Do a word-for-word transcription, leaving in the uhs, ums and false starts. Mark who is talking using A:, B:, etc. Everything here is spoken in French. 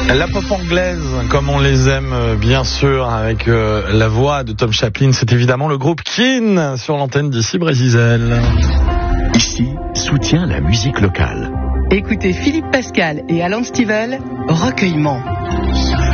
A: La pop anglaise, comme on les aime bien sûr, avec euh, la voix de Tom Chaplin, c'est évidemment le groupe Keane sur l'antenne d'ici Brésil.
B: Ici, soutient la musique locale.
C: Écoutez Philippe Pascal et Alan Stivell, Recueillement.